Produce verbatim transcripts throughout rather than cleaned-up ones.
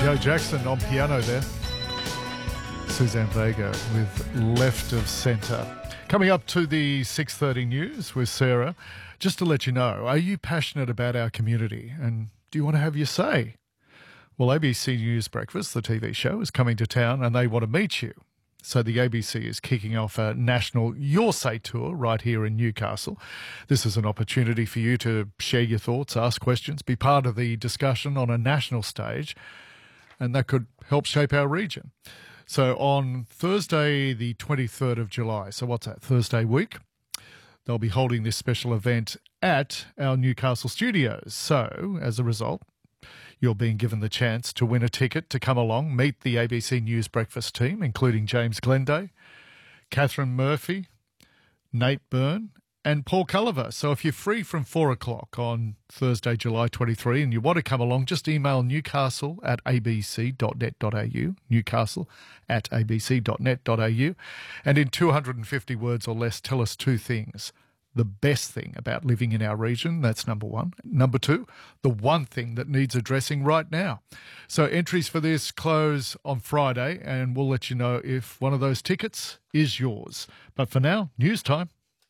Joe Jackson on piano there. Suzanne Vega with Left of Centre. Coming up to the six thirty news with Sarah. Just to let you know, are you passionate about our community and do you want to have your say? Well, A B C News Breakfast, the T V show, is coming to town and they want to meet you. So the A B C is kicking off a national Your Say tour right here in Newcastle. This is an opportunity for you to share your thoughts, ask questions, be part of the discussion on a national stage, and that could help shape our region. So on Thursday, the twenty-third of July, so what's that, Thursday week, they'll be holding this special event at our Newcastle studios. So as a result, you're being given the chance to win a ticket to come along, meet the A B C News Breakfast team, including James Glenday, Catherine Murphy, Nate Byrne, and Paul Culliver. So if you're free from four o'clock on Thursday, July twenty-third, and you want to come along, just email newcastle at a b c dot net dot a u, newcastle at a b c dot net dot a u, and in two hundred fifty words or less, tell us two things. The best thing about living in our region, that's number one. Number two, the one thing that needs addressing right now. So entries for this close on Friday, and we'll let you know if one of those tickets is yours. But for now, news time.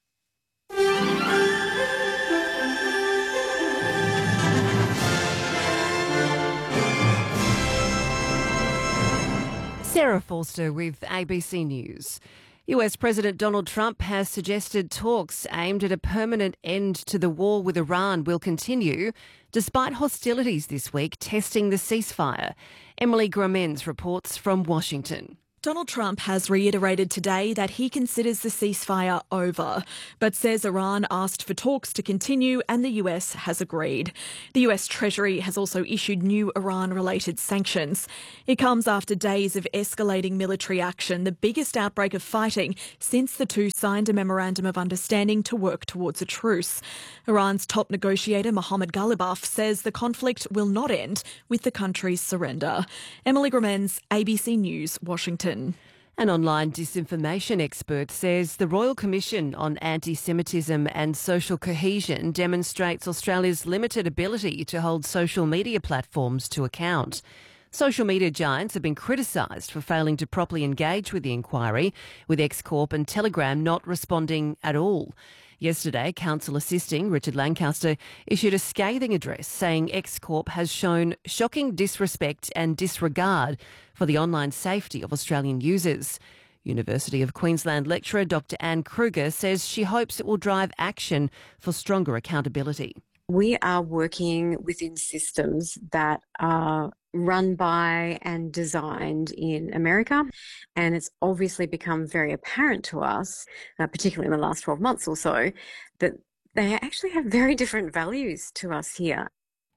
Sarah Forster with A B C News. U S President Donald Trump has suggested talks aimed at a permanent end to the war with Iran will continue, despite hostilities this week testing the ceasefire. Emily Gromens reports from Washington. Donald Trump has reiterated today that he considers the ceasefire over, but says Iran asked for talks to continue and the U S has agreed. The U S Treasury has also issued new Iran-related sanctions. It comes after days of escalating military action, the biggest outbreak of fighting since the two signed a memorandum of understanding to work towards a truce. Iran's top negotiator Mohammad Ghalibaf says the conflict will not end with the country's surrender. Emily Gromens, A B C News, Washington. An online disinformation expert says the Royal Commission on Anti-Semitism and Social Cohesion demonstrates Australia's limited ability to hold social media platforms to account. Social media giants have been criticised for failing to properly engage with the inquiry, with X Corp and Telegram not responding at all. Yesterday, counsel assisting Richard Lancaster issued a scathing address saying X Corp has shown shocking disrespect and disregard for the online safety of Australian users. University of Queensland lecturer Doctor Anne Kruger says she hopes it will drive action for stronger accountability. We are working within systems that are run by and designed in America, and it's obviously become very apparent to us, uh, particularly in the last twelve months or so, that they actually have very different values to us here.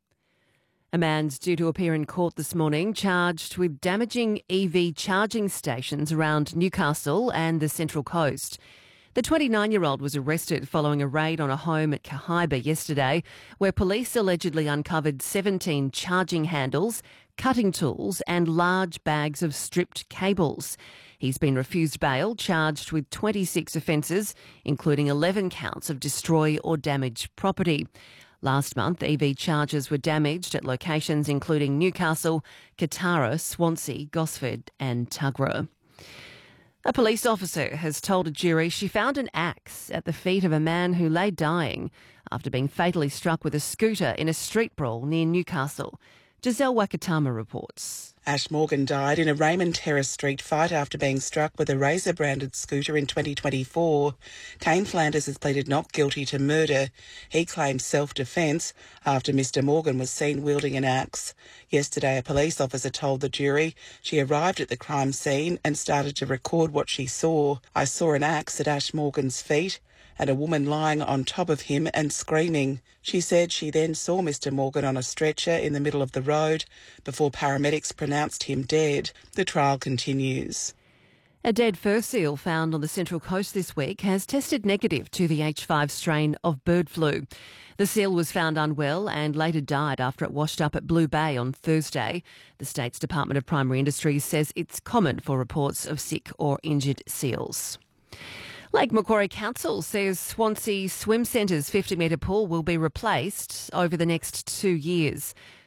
A man's due to appear in court this morning charged with damaging E V charging stations around Newcastle and the Central Coast. The twenty-nine-year-old was arrested following a raid on a home at Cahiba yesterday, where police allegedly uncovered seventeen charging handles, cutting tools and large bags of stripped cables. He's been refused bail, charged with twenty-six offences, including eleven counts of destroy or damage property. Last month, E V chargers were damaged at locations including Newcastle, Katara, Swansea, Gosford and Tuggerah. A police officer has told a jury she found an axe at the feet of a man who lay dying after being fatally struck with a scooter in a street brawl near Newcastle. Giselle Wakatama reports. Ash Morgan died in a Raymond Terrace Street fight after being struck with a Razor-branded scooter in twenty twenty-four. Kane Flanders has pleaded not guilty to murder. He claimed self-defence after Mister Morgan was seen wielding an axe. Yesterday, a police officer told the jury she arrived at the crime scene and started to record what she saw. "I saw an axe at Ash Morgan's feet and a woman lying on top of him and screaming." She said she then saw Mister Morgan on a stretcher in the middle of the road before paramedics pronounced him dead. The trial continues. A dead fur seal found on the Central Coast this week has tested negative to the H five strain of bird flu. The seal was found unwell and later died after it washed up at Blue Bay on Thursday. The state's Department of Primary Industries says it's common for reports of sick or injured seals. Lake Macquarie Council says Swansea Swim Centre's fifty metre pool will be replaced over the next two years.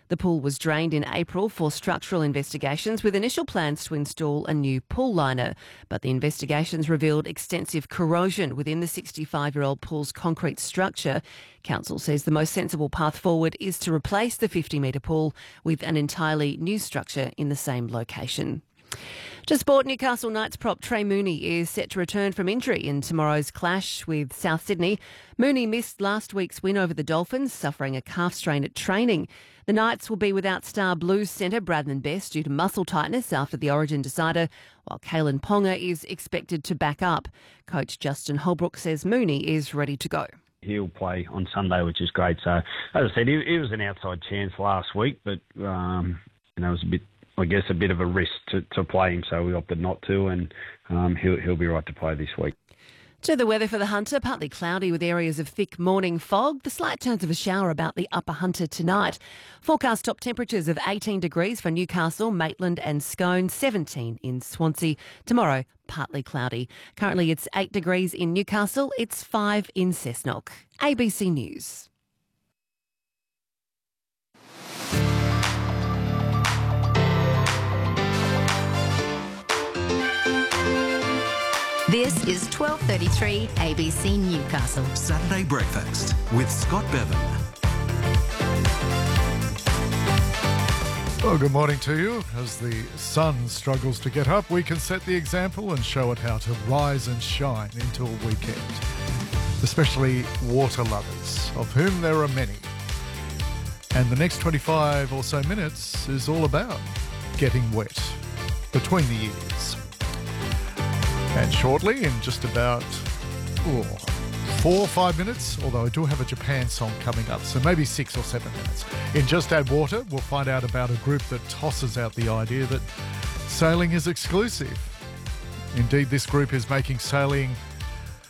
The pool was drained in April for structural investigations, with initial plans to install a new pool liner. But the investigations revealed extensive corrosion within the sixty-five-year-old pool's concrete structure. Council says the most sensible path forward is to replace the fifty-metre pool with an entirely new structure in the same location. To sport, Newcastle Knights prop Trey Mooney is set to return from injury in tomorrow's clash with South Sydney. Mooney missed last week's win over the Dolphins, suffering a calf strain at training. The Knights will be without star Blues centre Bradman Best due to muscle tightness after the Origin decider, while Kalen Ponga is expected to back up. Coach Justin Holbrook says Mooney is ready to go. He'll play on Sunday, which is great. So, as I said, it was an outside chance last week, but um, you know, it was a bit, I guess, a bit of a risk to, to play him, so we opted not to, and um, he'll, he'll be right to play this week. To the weather for the Hunter, partly cloudy with areas of thick morning fog. The slight chance of a shower about the upper Hunter tonight. Forecast top temperatures of eighteen degrees for Newcastle, Maitland and Scone, seventeen in Swansea. Tomorrow, partly cloudy. Currently it's eight degrees in Newcastle, it's five in Cessnock. A B C News. This is twelve thirty-three A B C Newcastle. Saturday Breakfast with Scott Bevan. Well, good morning to you. As the sun struggles to get up, we can set the example and show it how to rise and shine into a weekend. Especially water lovers, of whom there are many. And the next twenty-five or so minutes is all about getting wet between the ears. And shortly, in just about oh, four or five minutes, although I do have a Japan song coming up, so maybe six or seven minutes. In Just Add Water, we'll find out about a group that tosses out the idea that sailing is exclusive. Indeed, this group is making sailing